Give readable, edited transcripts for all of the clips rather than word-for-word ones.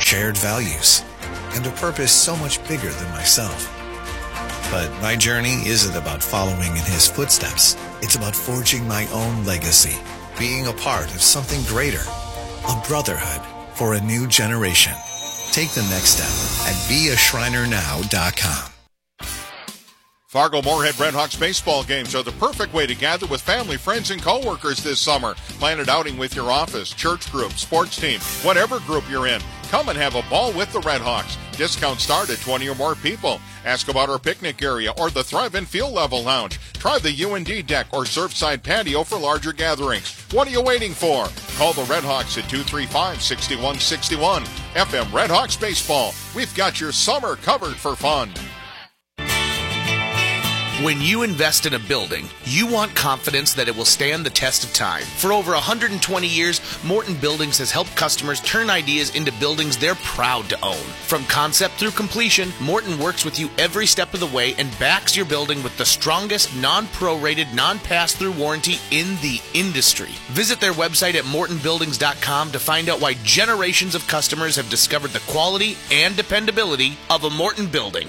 shared values, and a purpose so much bigger than myself. But my journey isn't about following in his footsteps. It's about forging my own legacy, being a part of something greater, a brotherhood for a new generation. Take the next step at beashrinernow.com. Fargo-Moorhead Redhawks baseball games are the perfect way to gather with family, friends, and coworkers this summer. Plan an outing with your office, church group, sports team, whatever group you're in. Come and have a ball with the Redhawks. Discounts start at 20 or more people. Ask about our picnic area or the Thrive and Feel Level Lounge. Try the U&D deck or Surfside patio for larger gatherings. What are you waiting for? Call the Redhawks at 235-6161. FM Redhawks Baseball. We've got your summer covered for fun. When you invest in a building, you want confidence that it will stand the test of time. For over 120 years, Morton Buildings has helped customers turn ideas into buildings they're proud to own. From concept through completion, Morton works with you every step of the way and backs your building with the strongest non-prorated, non-pass-through warranty in the industry. Visit their website at mortonbuildings.com to find out why generations of customers have discovered the quality and dependability of a Morton building.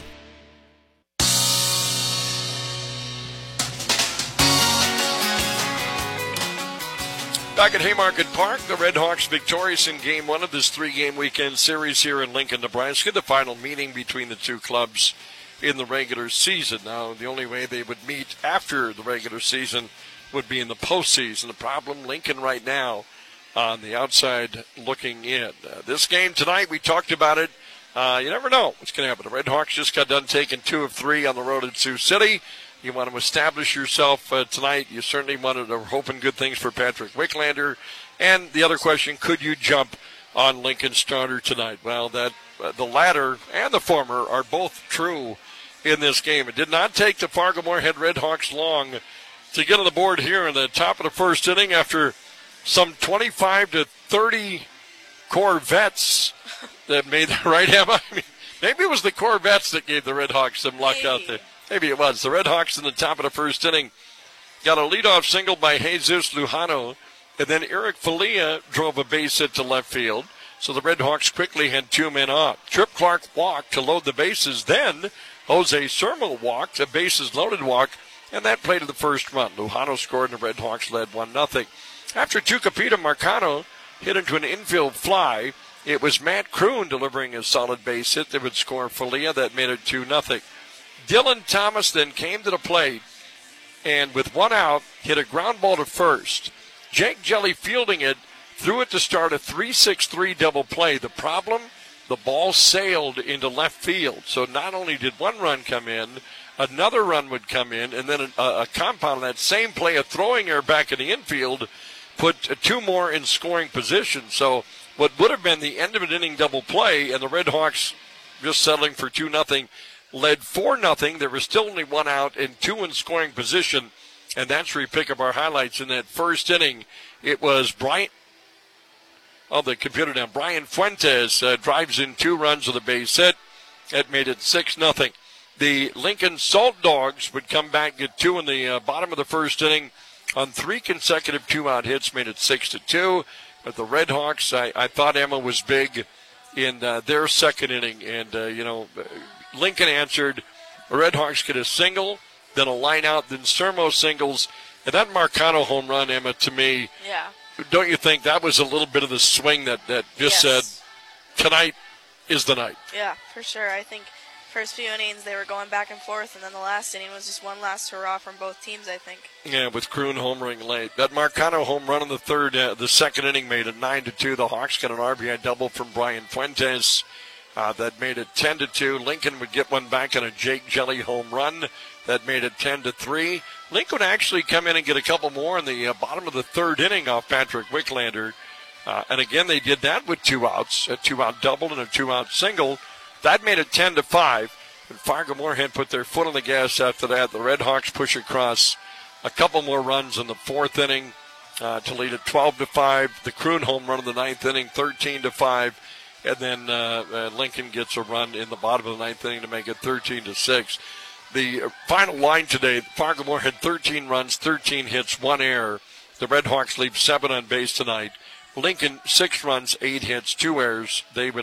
Back at Haymarket Park, the Redhawks victorious in Game 1 of this 3-game weekend series here in Lincoln, Nebraska, the final meeting between the two clubs in the regular season. Now, the only way they would meet after the regular season would be in the postseason. The problem, Lincoln right now on the outside looking in. This game tonight, we talked about it. You never know what's going to happen. The Redhawks just got done taking 2 of 3 on the road at Sioux City. You want to establish yourself tonight. You certainly wanted to hoping good things for Patrick Wicklander. And the other question, could you jump on Lincoln's starter tonight? Well, that the latter and the former are both true in this game. It did not take the Fargo-Moorhead Redhawks long to get on the board here in the top of the first inning after some 25 to 30 Corvettes that made the right hand. I mean, maybe it was the Corvettes that gave the Redhawks some luck out there. Maybe it was. The Redhawks in the top of the first inning got a leadoff single by Jesus Lujano, and then Eric Falia drove a base hit to left field. So the Redhawks quickly had 2 men on. Trip Clark walked to load the bases. Then Jose Sermo walked, a bases-loaded walk, and that played to the first run. Lujano scored, and the Redhawks led 1-0. After Tucapita Marcano hit into an infield fly, it was Matt Kroon delivering a solid base hit that would score Falia. That made it 2-0. Dylan Thomas then came to the plate and with 1 out hit a ground ball to first. Jake Jelly fielding it, threw it to start a 3-6-3 double play. The problem, the ball sailed into left field. So not only did 1 run come in, another run would come in, and then a compound of that same play, a throwing error back in the infield, put 2 more in scoring position. So what would have been the end of an inning double play, and the Redhawks just settling for 2-0, led 4-0. There was still only 1 out and 2 in scoring position, and that's where we pick up our highlights in that first inning. It was Brian Fuentes drives in 2 runs with a base hit. That made it 6-0. The Lincoln Salt Dogs would come back, get 2 in the bottom of the first inning on 3 consecutive 2-out hits, made it 6-2. But the Redhawks, I thought Emma was big in their second inning, and Lincoln answered. The Redhawks get a single, then a line out, then Sermo singles, and that Marcano home run, Emma, to me, don't you think that was a little bit of the swing that just said, tonight is the night? Yeah, for sure. I think first few innings they were going back and forth, and then the last inning was just one last hurrah from both teams, I think. Yeah, with Kroon homering late. That Marcano home run in the second inning made it 9-2. The Hawks got an RBI double from Brian Fuentes. That made it 10-2. Lincoln would get one back on a Jake Jelly home run. That made it 10-3. Lincoln would actually come in and get a couple more in the bottom of the third inning off Patrick Wicklander. And again, they did that with 2 outs, a 2-out double and a 2-out single. That made it 10-5. And Fargo-Moorhead put their foot on the gas after that. The Redhawks push across a couple more runs in the 4th inning to lead it 12-5. The Kroon home run in the 9th inning, 13-5. And then Lincoln gets a run in the bottom of the 9th inning to make it 13-6. The final line today, Fargo-Moorhead 13 runs, 13 hits, 1 error. The Redhawks leave 7 on base tonight. Lincoln 6 runs, 8 hits, 2 errors. They